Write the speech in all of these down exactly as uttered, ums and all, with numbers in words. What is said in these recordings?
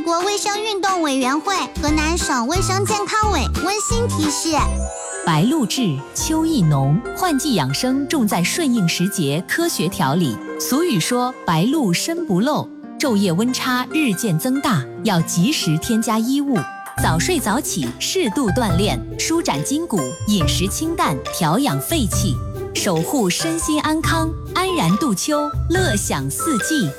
国卫生运动委员会、河南省卫生健康委温馨提示： 白露至，秋意浓，换季养生重在顺应时节，科学调理。俗语说白露身不漏，昼夜温差日渐增大，要及时添加衣物。早睡早起，适度锻炼，舒展筋骨，饮食清淡，调养肺气，守护身心安康，安然度秋，乐享四季。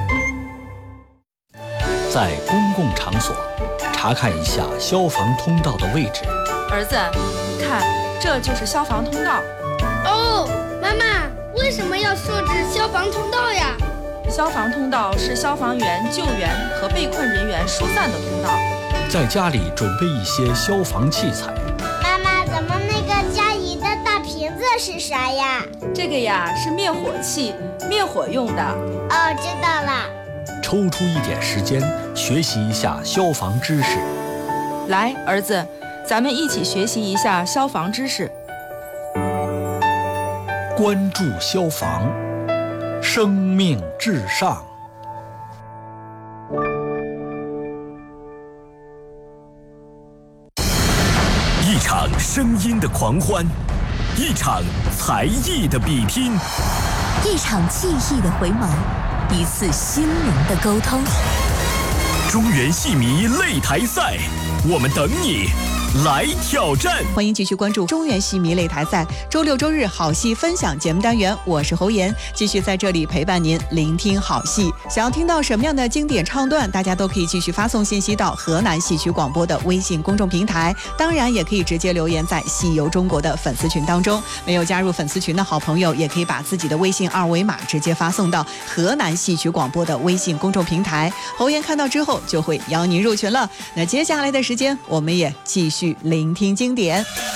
在公共场所查看一下消防通道的位置。 儿子，你看，这就是消防通道。 哦，妈妈，为什么要设置消防通道呀？ 消防通道是消防员救援和被困人员疏散的通道。 在家里准备一些消防器材。 妈妈，咱们那个佳怡的大瓶子是啥呀？ 这个呀是灭火器，灭火用的。 哦，知道了。 抽出一点时间学习一下消防知识。 来，儿子，咱们一起学习一下消防知识。 关注消防，生命至上。 一场声音的狂欢，一场才艺的比拼， 一场记忆的回眸，一次心灵的沟通。 中原戏迷擂台赛，我们等你来挑战。 欢迎继续关注中原戏迷擂台赛，周六周日好戏分享节目单元，我是侯妍，继续在这里陪伴您，聆听好戏。想要听到什么样的经典唱段，大家都可以继续发送信息到河南戏曲广播的微信公众平台，当然也可以直接留言在戏游中国的粉丝群当中。没有加入粉丝群的好朋友，也可以把自己的微信二维码直接发送到河南戏曲广播的微信公众平台，侯妍看到之后就会邀您入群了。那接下来的时间，我们也继续聆听经典。